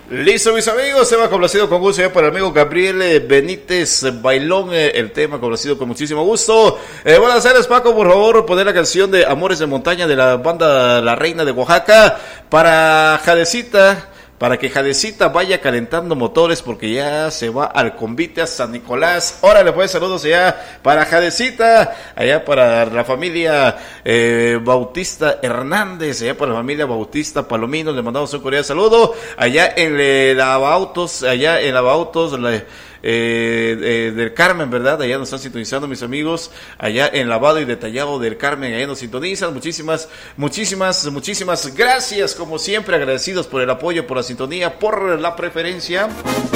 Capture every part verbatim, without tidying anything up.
Listo, mis amigos, tema complacido con gusto ya para el amigo Gabriel Benítez Bailón, eh, el tema complacido con muchísimo gusto. Eh, buenas tardes, Paco, por favor, poner la canción de Amores de Montaña de la banda La Reina de Oaxaca para Jadecita, para que Jadecita vaya calentando motores porque ya se va al convite a San Nicolás. Órale, pues, saludos allá para Jadecita, allá para la familia eh, Bautista Hernández, allá para la familia Bautista Palomino, le mandamos un cordial saludo, allá en eh, Lavautos, allá en Lavautos, la, Eh, eh, del Carmen, ¿verdad? Allá nos están sintonizando mis amigos, allá en Lavado y Detallado del Carmen, allá nos sintonizan. Muchísimas, muchísimas, muchísimas gracias, como siempre, agradecidos por el apoyo, por la sintonía, por la preferencia.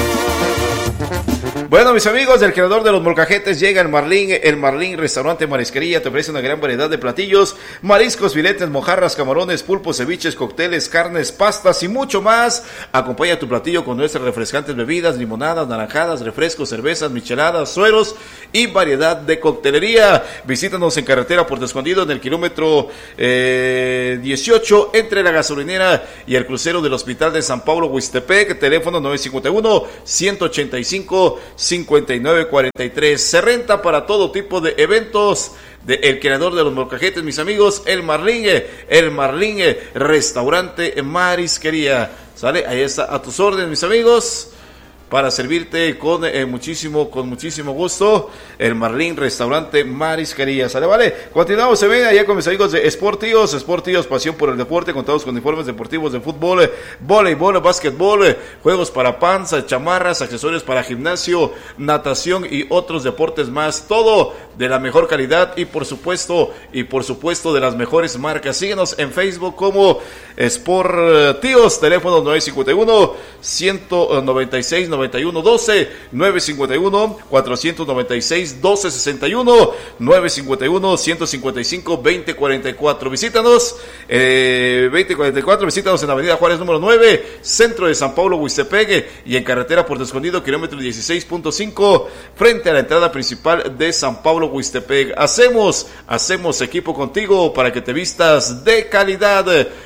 Bueno, mis amigos, del creador de los molcajetes llega el Marlín, el Marlín Restaurante Marisquería, te ofrece una gran variedad de platillos, mariscos, filetes, mojarras, camarones, pulpos, ceviches, cócteles, carnes, pastas y mucho más. Acompaña tu platillo con nuestras refrescantes bebidas, limonadas, naranjadas, refrescos, cervezas, micheladas, sueros y variedad de coctelería. Visítanos en carretera Puerto Escondido en el kilómetro eh, dieciocho entre la gasolinera y el crucero del Hospital de San Pablo Huistepec, teléfono nueve cinco uno, uno ocho cinco, cincuenta y nueve cuarenta y tres. Se renta para todo tipo de eventos de el creador de los molcajetes, mis amigos, el Marlín, el Marlín Restaurante Marisquería. ¿Sale? Ahí está a tus órdenes, mis amigos, para servirte con eh, muchísimo, con muchísimo gusto, el Marlín Restaurante Marisquería. ¿Sale? Vale, continuamos, se ven allá con mis amigos de Sportíos, Sportíos, pasión por el deporte, contados con uniformes deportivos de fútbol, voleibol, básquetbol, juegos para panza, chamarras, accesorios para gimnasio, natación y otros deportes más, todo de la mejor calidad y por supuesto, y por supuesto de las mejores marcas. Síguenos en Facebook como Sportíos, teléfono nueve cinco uno, uno nueve seis, noventa y uno doce, nueve cinco uno, cuatro nueve seis, doce sesenta y uno, nueve cinco uno, ciento cincuenta y cinco, veinte cuarenta y cuatro. Visítanos, eh, veinte cuarenta y cuatro, visítanos en Avenida Juárez número nueve, centro de San Pablo, Huistepec, y en carretera Puerto Escondido, kilómetro dieciséis punto cinco, frente a la entrada principal de San Pablo, Huistepec. Hacemos, hacemos equipo contigo para que te vistas de calidad.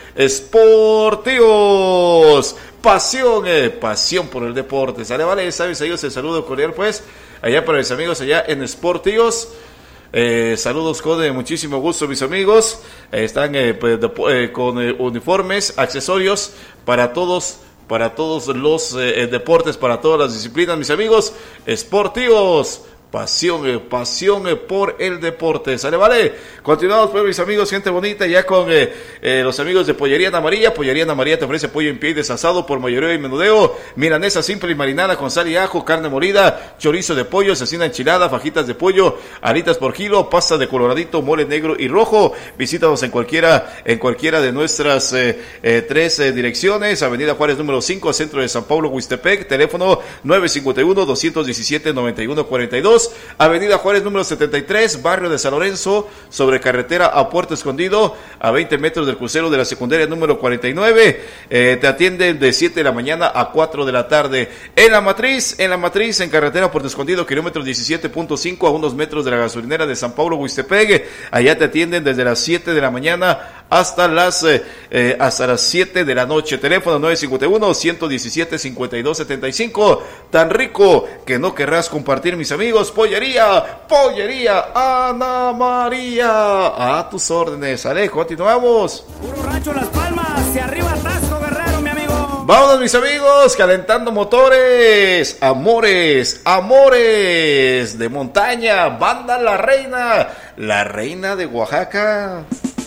Sportíos, pasión, eh, pasión por el deporte. ¿Sale? Vale, sabes, ellos el saludo cordial, pues, allá para mis amigos allá en Sportíos. Eh, saludos con eh, muchísimo gusto, mis amigos. Eh, están eh, pues, de, eh, con eh, uniformes, accesorios para todos, para todos los eh, deportes, para todas las disciplinas, mis amigos. Sportíos, pasión, eh, pasión eh, por el deporte. ¿Sale? Vale, continuamos, pues, mis amigos, gente bonita, ya con eh, eh, los amigos de Pollería Ana María. Pollería Ana María te ofrece pollo en pie y desasado por mayoreo y menudeo, milanesa simple y marinada con sal y ajo, carne molida, chorizo de pollo, cecina enchilada, fajitas de pollo, alitas por kilo, pasta de coloradito, mole negro y rojo. Visítanos en cualquiera, en cualquiera de nuestras eh, eh, tres eh, direcciones. Avenida Juárez número cinco, centro de San Pablo, Huistepec, teléfono nueve cinco uno, dos uno siete, noventa y uno cuarenta y dos. Avenida Juárez número setenta y tres, barrio de San Lorenzo, sobre carretera a Puerto Escondido, a veinte metros del crucero de la secundaria número cuarenta y nueve. Eh, te atienden de siete de la mañana a cuatro de la tarde. En la matriz, en la matriz, en carretera Puerto Escondido, kilómetro diecisiete punto cinco, a unos metros de la gasolinera de San Pablo, Huistepec. Allá te atienden desde las siete de la mañana hasta las eh, eh, hasta las siete de la noche. Teléfono nueve cinco uno, uno diecisiete, cincuenta y dos setenta y cinco. Tan rico que no querrás compartir, mis amigos. Pollería, Pollería Ana María, a tus órdenes. Ale, continuamos. Puro Rancho Las Palmas, hacia arriba Tasco, Guerrero, mi amigo. Vámonos, mis amigos, calentando motores. Amores, amores de montaña, banda La Reina, La Reina de Oaxaca.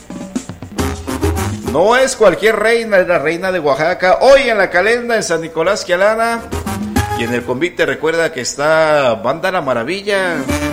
No es cualquier reina, es la Reina de Oaxaca. Hoy en la calenda en San Nicolás Quialana. Y en el convite recuerda que está Banda La Maravilla.